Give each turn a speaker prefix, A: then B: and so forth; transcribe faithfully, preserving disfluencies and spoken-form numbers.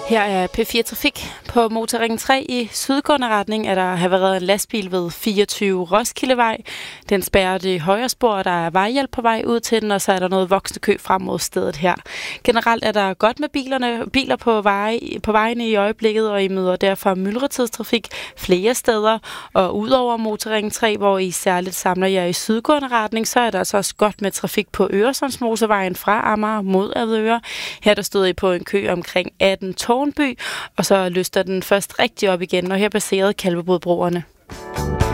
A: Her er P fire Trafik. På Motorring tre i sydgående retning er der havareret en lastbil ved fireogtyve Roskildevej. Den spærrer det højre spor, og der er vejhjælp på vej ud til den, og så er der noget voksende kø frem mod stedet her. Generelt er der godt med bilerne, biler på, veje, på vejene i øjeblikket, og I møder derfor myldretidstrafik flere steder. Og udover Motorring tre, hvor I særligt samler jer i sydgående retning, så er der altså også godt med trafik på Øresundsmotorvejen fra Amager mod Avedøre. Her der stod I på en kø omkring atten Tårnby, og så løster den først rigtig op igen, og her baserede Kalvebodbroerne.